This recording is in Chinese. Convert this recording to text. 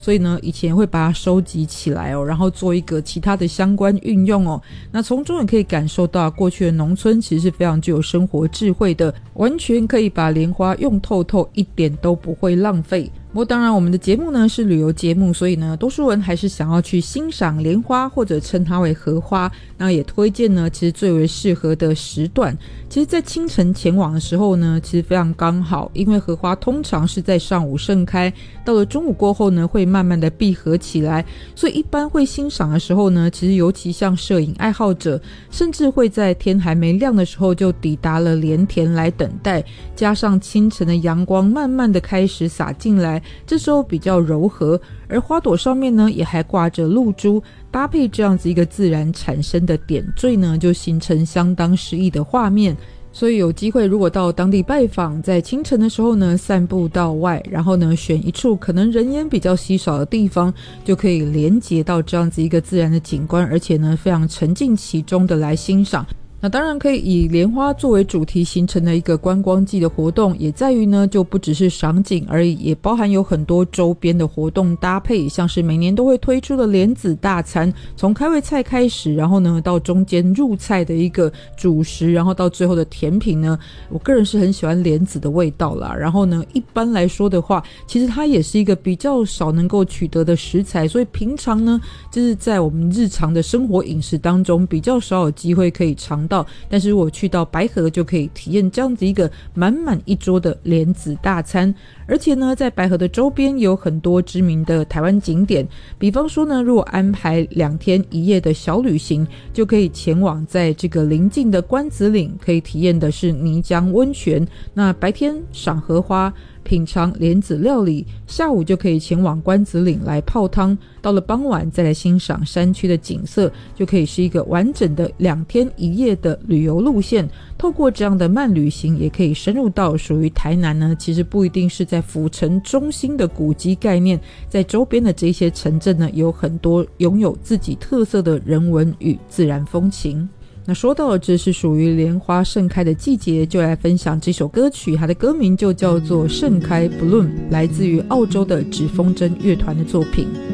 所以呢以前会把它收集起来然后做一个其他的相关运用那从中也可以感受到过去的农村其实是非常具有生活智慧的，完全可以把莲花用透透，一点都不会浪费。不过当然我们的节目呢是旅游节目，所以呢多数人还是想要去欣赏莲花或者称它为荷花，那也推荐呢其实最为适合的时段，其实在清晨前往的时候呢其实非常刚好，因为荷花通常是在上午盛开，到了中午过后呢会慢慢的闭合起来，所以一般会欣赏的时候呢，其实尤其像摄影爱好者，甚至会在天还没亮的时候就抵达了莲田来等待，加上清晨的阳光慢慢的开始洒进来，这时候比较柔和，而花朵上面呢也还挂着露珠，搭配这样子一个自然产生的点缀呢，就形成相当诗意的画面。所以有机会如果到当地拜访，在清晨的时候呢散步到外，然后呢选一处可能人烟比较稀少的地方，就可以连接到这样子一个自然的景观，而且呢非常沉浸其中的来欣赏。那当然可以以莲花作为主题形成的一个观光季的活动，也在于呢就不只是赏景而已，也包含有很多周边的活动搭配，像是每年都会推出的莲子大餐，从开胃菜开始，然后呢到中间入菜的一个主食，然后到最后的甜品呢，我个人是很喜欢莲子的味道啦。然后呢一般来说的话，其实它也是一个比较少能够取得的食材，所以平常呢就是在我们日常的生活饮食当中比较少有机会可以尝到，但是我去到白河就可以体验这样子一个满满一桌的莲子大餐。而且呢在白河的周边有很多知名的台湾景点，比方说呢如果安排2天1夜的小旅行，就可以前往在这个邻近的关子岭，可以体验的是泥浆温泉，那白天赏荷花品尝莲子料理，下午就可以前往关子岭来泡汤，到了傍晚再来欣赏山区的景色，就可以是一个完整的2天1夜的旅游路线。透过这样的慢旅行，也可以深入到属于台南呢其实不一定是在府城中心的古迹概念，在周边的这些城镇呢有很多拥有自己特色的人文与自然风情。那说到了这是属于莲花盛开的季节，就来分享这首歌曲，它的歌名就叫做盛开 Bloom， 来自于澳洲的纸风筝乐团的作品。